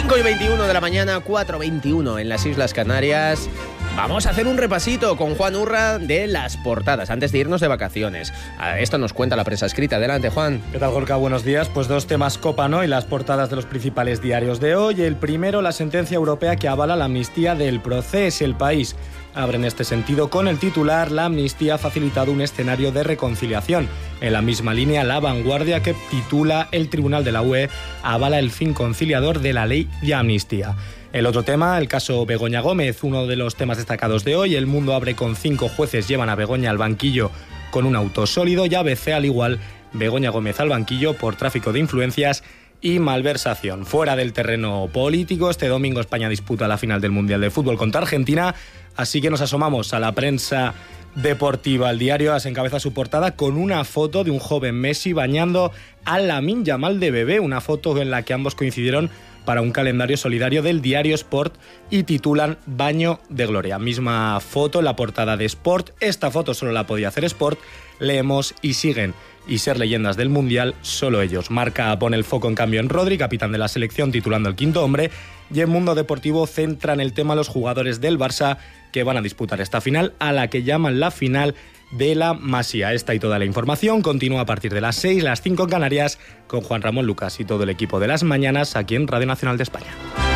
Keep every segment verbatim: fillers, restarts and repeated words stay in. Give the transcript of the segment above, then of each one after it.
cinco y veintiuno de la mañana, cuatro y veintiuno en las Islas Canarias. Vamos a hacer un repasito con Juan Urra de las portadas antes de irnos de vacaciones. Esto nos cuenta la prensa escrita. Adelante, Juan. ¿Qué tal, Gorka? Buenos días. Pues dos temas copan hoy las portadas de los principales diarios de hoy. El primero, la sentencia europea que avala la amnistía del Procés. El País abre en este sentido con el titular: la amnistía ha facilitado un escenario de reconciliación. En la misma línea, La Vanguardia, que titula: el Tribunal de la U E avala el fin conciliador de la ley de amnistía. El otro tema, el caso Begoña Gómez, uno de los temas destacados de hoy. El Mundo abre con cinco jueces llevan a Begoña al banquillo con un auto sólido, y A B C al igual, Begoña Gómez al banquillo por tráfico de influencias y malversación. Fuera del terreno político, este domingo España disputa la final del Mundial de Fútbol contra Argentina, así que nos asomamos a la prensa deportiva. El diario AS encabeza su portada con una foto de un joven Messi bañando a Lamine Yamal de bebé, una foto en la que ambos coincidieron para un calendario solidario del diario Sport y titulan Baño de Gloria. Misma foto en la portada de Sport. Esta foto solo la podía hacer Sport. Leemos: y siguen y ser leyendas del Mundial solo ellos. Marca pone el foco en cambio en Rodri, capitán de la selección, titulando El quinto hombre, y en Mundo Deportivo centran el tema los jugadores del Barça que van a disputar esta final, a la que llaman la final de la Masía. Esta y toda la información continúa a partir de las seis, las cinco en Canarias, con Juan Ramón Lucas y todo el equipo de Las Mañanas aquí en Radio Nacional de España.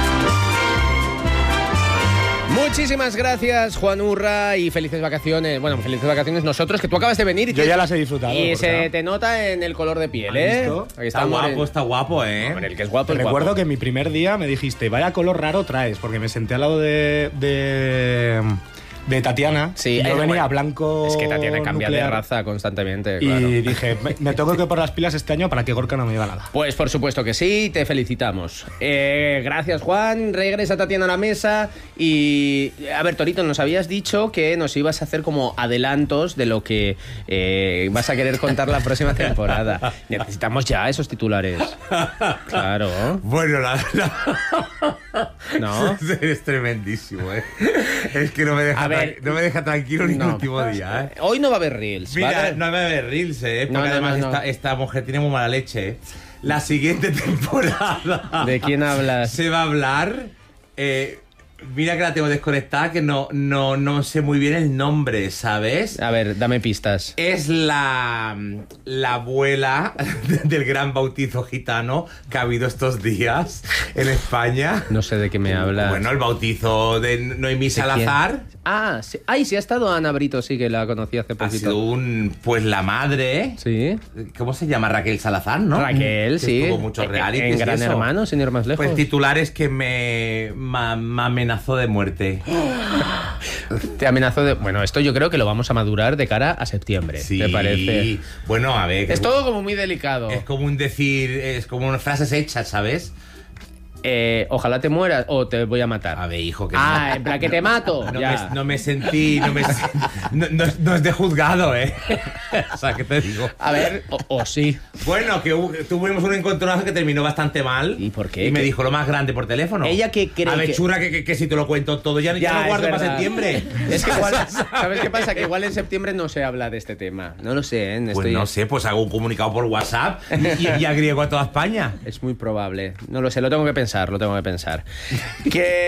Muchísimas gracias, Juan Urra, y felices vacaciones. Bueno, felices vacaciones nosotros, que tú acabas de venir. Y Yo te... ya las he disfrutado. Y Gorka. se te nota en el color de piel, ¿eh? Aquí está guapo, está guapo, ¿eh? Hombre, el que es guapo Te es recuerdo guapo. que mi primer día me dijiste, vaya color raro traes, porque me senté al lado de... de... de Tatiana. Sí, y yo eh, venía bueno, blanco. Es que Tatiana cambia nuclear, de raza constantemente, Y claro. dije, me, me tengo que poner las pilas este año para que Gorka no me diga nada. Pues por supuesto que sí, te felicitamos. Eh, gracias, Juan. Regresa Tatiana a la mesa. Y, a ver, Torito, nos habías dicho que nos ibas a hacer como adelantos de lo que eh, vas a querer contar la próxima temporada. Necesitamos ya esos titulares. Claro. Bueno, la verdad. ¿No? Eres tremendísimo, ¿eh? Es que no me deja, A ver, tra- no me deja tranquilo ni no. el último día, ¿eh? Hoy no va a haber reels, Mira, ¿vale? no me va a haber reels, ¿eh? Porque No, no, además no, no. Esta, esta mujer tiene muy mala leche, ¿eh? La siguiente temporada. ¿De quién hablas? Se va a hablar. Eh, mira que la tengo desconectada, que no, no, no sé muy bien el nombre, ¿sabes? A ver, dame pistas. Es la, la abuela del gran bautizo gitano que ha habido estos días en España. No sé de qué me hablas. Bueno, el bautizo de Noemí ¿De Salazar. quién? Ah, sí. Ay, sí ha estado Ana Brito, sí, que la conocí hace Ha poquito. sido un... Pues la madre... Sí. ¿Cómo se llama? Raquel Salazar, ¿no? Raquel, Que sí. Estuvo muchos En- realities En y Gran eso. Hermano, sin ir más lejos. Pues titulares que me, me, me amenazó de muerte. Te amenazó de... Bueno, esto yo creo que lo vamos a madurar de cara a septiembre. Sí. ¿Te parece? Bueno, a ver... Es todo como muy delicado. Es como un decir... Es como unas frases hechas, ¿sabes? Eh, ojalá te mueras o te voy a matar. A ver, hijo, que Ah, no. en plan que te mato. No ya. me, no me sentí... No, me, no, no, es- no es de juzgado, ¿eh? O sea, ¿qué te digo? A ver, o, o sí. Bueno, que hubo- tuvimos un encontronazo que terminó bastante mal. ¿Y por qué? Y me ¿Qué? dijo lo más grande por teléfono. Ella que cree A ver, que- churra, que, que, que si te lo cuento todo, ya, ya Ya, lo es guardo para verdad. septiembre. Es que igual, ¿sabes qué pasa? Que igual en septiembre no se habla de este tema. No lo sé, ¿eh? Pues Estoy- no sé, pues hago un comunicado por WhatsApp y, y agriego a toda España. Es muy probable. No lo sé, lo tengo que pensar, lo tengo que pensar. Que